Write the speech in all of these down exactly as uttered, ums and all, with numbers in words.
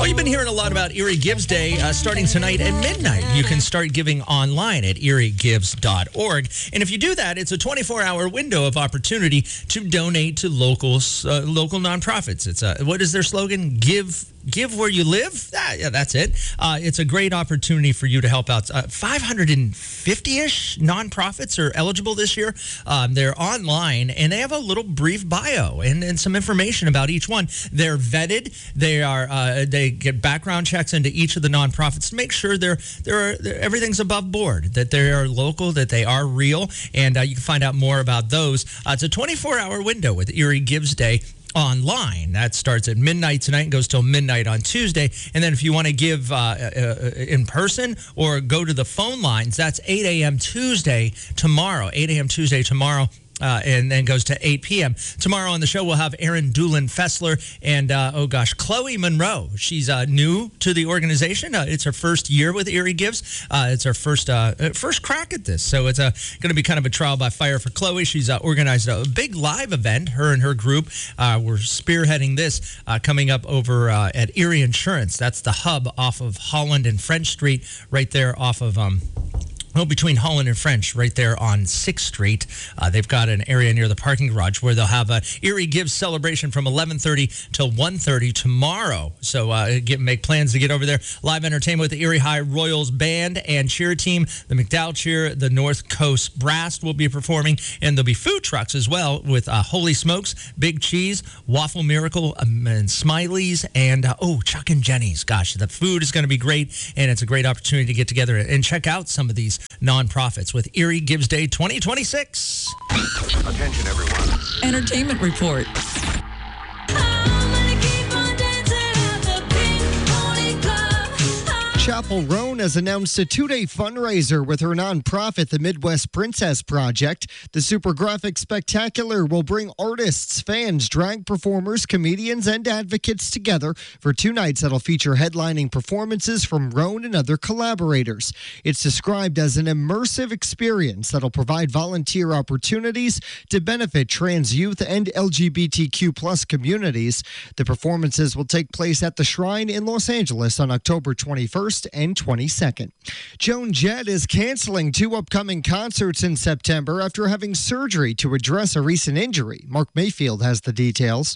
Well, you've been hearing a lot about Erie Gives Day uh, starting tonight at midnight. You can start giving online at erie gives dot org. And if you do that, it's a twenty-four hour window of opportunity to donate to local, uh, local nonprofits. It's a, what is their slogan? Give Give where you live? Ah, yeah, that's it. Uh, it's a great opportunity for you to help out. Uh, five hundred fifty-ish nonprofits are eligible this year. Um, they're online, and they have a little brief bio and, and some information about each one. They're vetted. They are uh, they get background checks into each of the nonprofits to make sure they're, they're, they're everything's above board, that they are local, that they are real, and uh, you can find out more about those. Uh, it's a twenty-four hour window with Erie Gives Day online. That starts at midnight tonight and goes till midnight on Tuesday. And then if you want to give uh, uh, in person or go to the phone lines, that's eight a.m. Tuesday tomorrow, eight a.m. Tuesday tomorrow. Uh, and then goes to eight p.m. Tomorrow on the show, we'll have Erin Doolin-Fessler and, uh, oh gosh, Chloe Monroe. She's uh, new to the organization. Uh, it's her first year with Erie Gives. Uh, it's her first uh, first crack at this. So it's uh, going to be kind of a trial by fire for Chloe. She's uh, organized a big live event. Her and her group uh, were spearheading this uh, coming up over uh, at Erie Insurance. That's the hub off of Holland and French Street, right there off of... Um, Oh, between Holland and French, right there on sixth Street. Uh, they've got an area near the parking garage where they'll have a Erie Gives celebration from eleven thirty till one thirty tomorrow. So uh, get, make plans to get over there. Live entertainment with the Erie High Royals Band and cheer team. The McDowell Cheer, the North Coast Brass will be performing. And there'll be food trucks as well with uh, Holy Smokes, Big Cheese, Waffle Miracle, um, and Smiley's, and, uh, oh, Chuck and Jenny's. Gosh, the food is going to be great, and it's a great opportunity to get together and check out some of these nonprofits with Erie Gives Day twenty twenty-six. Attention, everyone. Entertainment report. Chapel Roan has announced a two-day fundraiser with her nonprofit, the Midwest Princess Project. The Super Graphic Spectacular will bring artists, fans, drag performers, comedians, and advocates together for two nights that'll feature headlining performances from Roan and other collaborators. It's described as an immersive experience that'll provide volunteer opportunities to benefit trans youth and L G B T Q plus communities. The performances will take place at the Shrine in Los Angeles on October twenty-first and twenty-second. Joan Jett is canceling two upcoming concerts in September after having surgery to address a recent injury. Mark Mayfield has the details.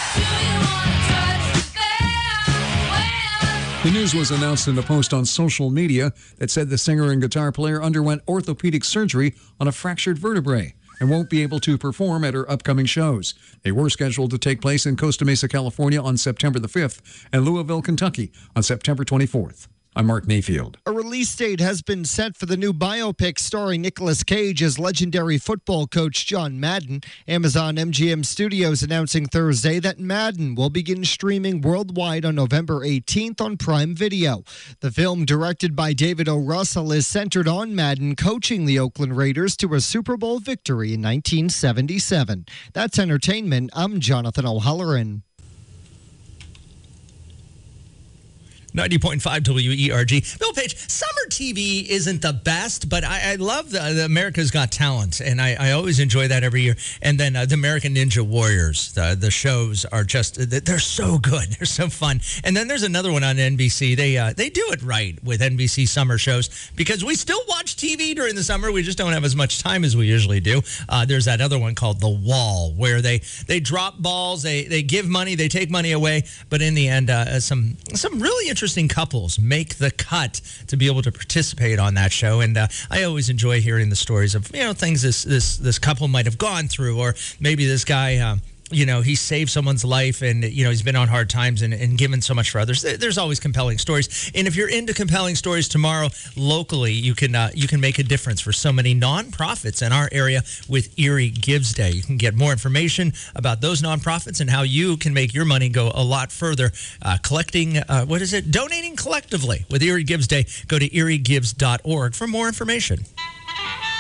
The news was announced in a post on social media that said the singer and guitar player underwent orthopedic surgery on a fractured vertebrae and won't be able to perform at her upcoming shows. They were scheduled to take place in Costa Mesa, California on September the fifth and Louisville, Kentucky on September twenty-fourth. I'm Mark Mayfield. A release date has been set for the new biopic starring Nicolas Cage as legendary football coach John Madden. Amazon M G M Studios announcing Thursday that Madden will begin streaming worldwide on November eighteenth on Prime Video. The film, directed by David O. Russell, is centered on Madden coaching the Oakland Raiders to a Super Bowl victory in nineteen seventy-seven. That's entertainment. I'm Jonathan O'Halloran. ninety point five W E R G. Bill Page, summer T V isn't the best, but I, I love the, the America's Got Talent, and I, I always enjoy that every year. And then uh, the American Ninja Warriors, the, the shows are just, they're so good. They're so fun. And then there's another one on N B C. They uh, they do it right with N B C summer shows because we still watch T V during the summer. We just don't have as much time as we usually do. Uh, there's that other one called The Wall, where they, they drop balls, they, they give money, they take money away, but in the end, uh, some some really interesting Interesting couples make the cut to be able to participate on that show, and uh, I always enjoy hearing the stories of you know things this this this couple might have gone through, or maybe this guy. Uh, You know, he saved someone's life and, you know, he's been on hard times and, and given so much for others. There's always compelling stories. And if you're into compelling stories tomorrow locally, you can uh, you can make a difference for so many nonprofits in our area with Erie Gives Day. You can get more information about those nonprofits and how you can make your money go a lot further uh, collecting, uh, what is it, donating collectively with Erie Gives Day. Go to erie gives dot org for more information.